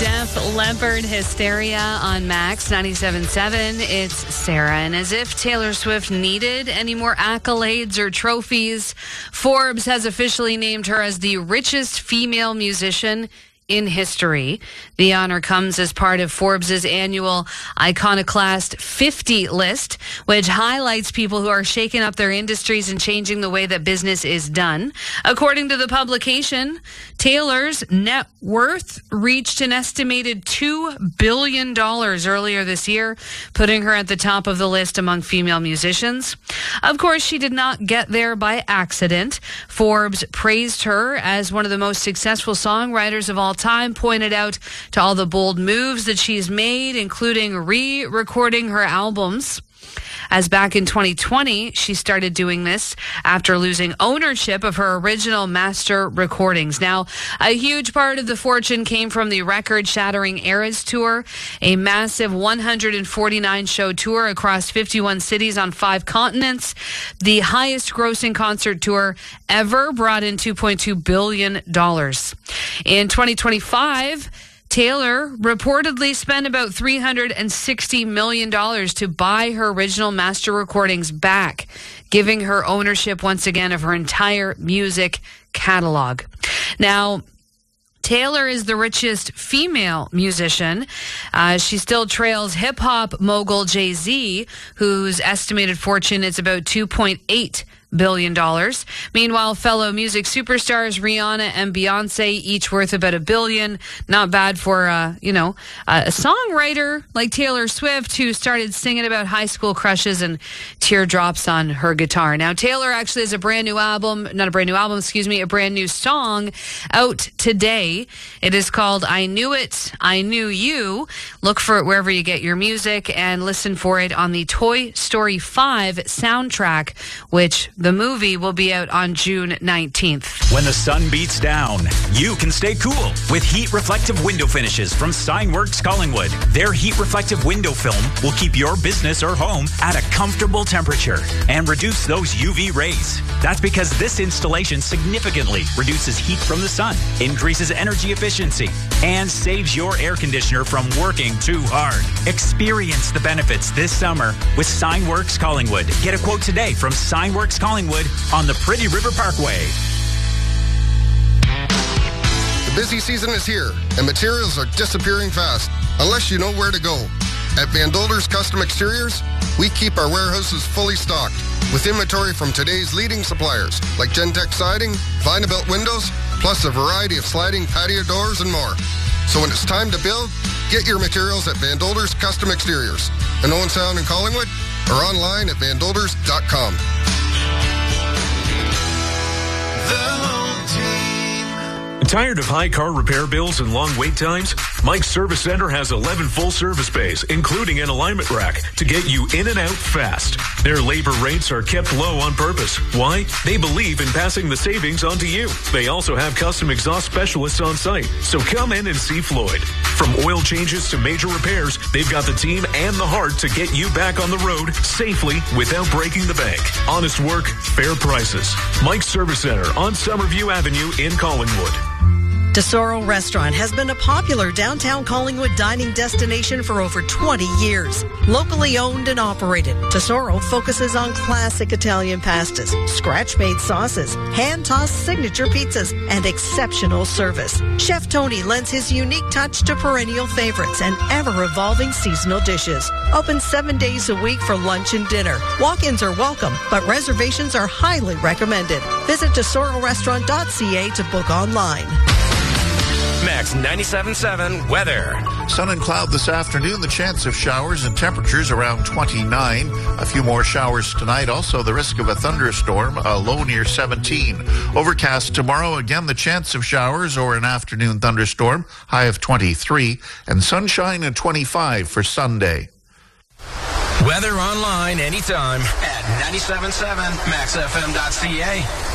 Def Leppard, Hysteria on Max 97.7. It's Sarah. And as if Taylor Swift needed any more accolades or trophies, Forbes has officially named her as the richest female musician in history. The honor comes as part of Forbes' annual Iconoclast 50 list, which highlights people who are shaking up their industries and changing the way that business is done. According to the publication, Taylor's net worth reached an estimated $2 billion earlier this year, putting her at the top of the list among female musicians. Of course, she did not get there by accident. Forbes praised her as one of the most successful songwriters of all time, pointed out to all the bold moves that she's made, including re-recording her albums. As back in 2020, she started doing this after losing ownership of her original master recordings. Now, a huge part of the fortune came from the record-shattering Eras Tour, a massive 149-show tour across 51 cities on 5 continents. The highest-grossing concert tour ever brought in $2.2 billion. In 2025, Taylor reportedly spent about $360 million to buy her original master recordings back, giving her ownership once again of her entire music catalog. Now, Taylor is the richest female musician. She still trails hip-hop mogul Jay-Z, whose estimated fortune is about $2.8 billion. Meanwhile, fellow music superstars Rihanna and Beyonce, each worth about $1 billion. Not bad for a songwriter like Taylor Swift, who started singing about high school crushes and teardrops on her guitar. Now, Taylor actually has a brand new song out today. It is called I Knew It, I Knew You. Look for it wherever you get your music and listen for it on the Toy Story 5 soundtrack, which the movie will be out on June 19th. When the sun beats down, you can stay cool with heat reflective window finishes from Signworks Collingwood. Their heat reflective window film will keep your business or home at a comfortable temperature and reduce those UV rays. That's because this installation significantly reduces heat from the sun, increases energy efficiency, and saves your air conditioner from working too hard. Experience the benefits this summer with Signworks Collingwood. Get a quote today from Signworks Collingwood on the Pretty River Parkway. The busy season is here, and materials are disappearing fast, unless you know where to go. At Van Dolder's Custom Exteriors, we keep our warehouses fully stocked with inventory from today's leading suppliers, like Gentech Siding, Vinabelt Windows, plus a variety of sliding patio doors and more. So when it's time to build, get your materials at Van Dolder's Custom Exteriors in Owen Sound and Collingwood, or online at vandolders.com. Tired of high car repair bills and long wait times? Mike's Service Center has 11 full service bays, including an alignment rack, to get you in and out fast. Their labor rates are kept low on purpose. Why? They believe in passing the savings on to you. They also have custom exhaust specialists on site, so come in and see Floyd. From oil changes to major repairs, they've got the team and the heart to get you back on the road safely without breaking the bank. Honest work, fair prices. Mike's Service Center on Summerview Avenue in Collingwood. Tesoro Restaurant has been a popular downtown Collingwood dining destination for over 20 years. Locally owned and operated, Tesoro focuses on classic Italian pastas, scratch-made sauces, hand-tossed signature pizzas, and exceptional service. Chef Tony lends his unique touch to perennial favorites and ever-evolving seasonal dishes. Open 7 days a week for lunch and dinner. Walk-ins are welcome, but reservations are highly recommended. Visit tesororestaurant.ca to book online. Max 97.7 weather. Sun and cloud this afternoon. The chance of showers and temperatures around 29. A few more showers tonight. Also the risk of a thunderstorm, a low near 17. Overcast tomorrow. Again, the chance of showers or an afternoon thunderstorm. High of 23. And sunshine at 25 for Sunday. Weather online anytime at 97.7 maxfm.ca.